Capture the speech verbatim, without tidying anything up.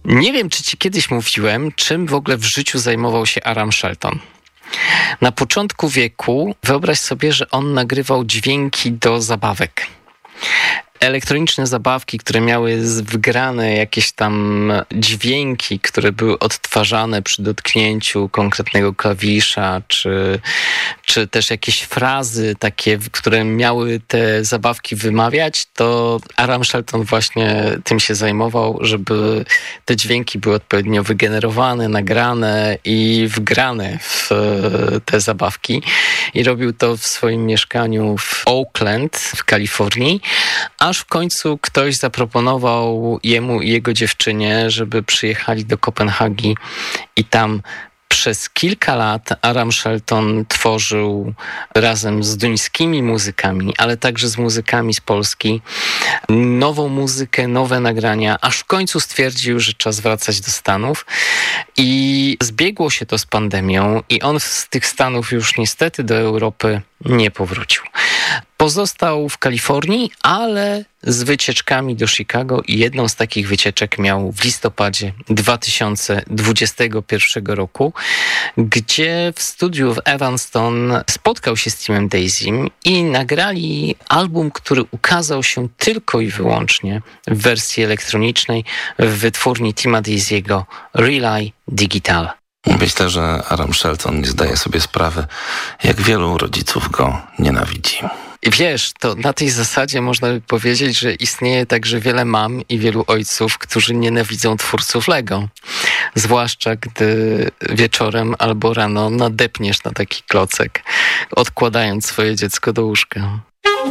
Nie wiem, czy ci kiedyś mówiłem, czym w ogóle w życiu zajmował się Aram Shelton. Na początku wieku wyobraź sobie, że on nagrywał dźwięki do zabawek. Elektroniczne zabawki, które miały wgrane jakieś tam dźwięki, które były odtwarzane przy dotknięciu konkretnego klawisza, czy, czy też jakieś frazy takie, które miały te zabawki wymawiać, to Aram Shelton właśnie tym się zajmował, żeby te dźwięki były odpowiednio wygenerowane, nagrane i wgrane w te zabawki. I robił to w swoim mieszkaniu w Oakland w Kalifornii, aż w końcu ktoś zaproponował jemu i jego dziewczynie, żeby przyjechali do Kopenhagi i tam przez kilka lat Aram Shelton tworzył razem z duńskimi muzykami, ale także z muzykami z Polski nową muzykę, nowe nagrania, aż w końcu stwierdził, że czas wracać do Stanów i zbiegło się to z pandemią i on z tych Stanów już niestety do Europy nie powrócił. Pozostał w Kalifornii, ale z wycieczkami do Chicago i jedną z takich wycieczek miał w listopadzie dwa tysiące dwudziestego pierwszego roku, gdzie w studiu w Evanston spotkał się z Timem Daisym i nagrali album, który ukazał się tylko i wyłącznie w wersji elektronicznej w wytwórni Tima Daisy'ego Relay Digital. Myślę, że Aram Shelton nie zdaje sobie sprawy, jak wielu rodziców go nienawidzi. Wiesz, to na tej zasadzie można by powiedzieć, że istnieje także wiele mam i wielu ojców, którzy nienawidzą twórców Lego. Zwłaszcza gdy wieczorem albo rano nadepniesz na taki klocek, odkładając swoje dziecko do łóżka.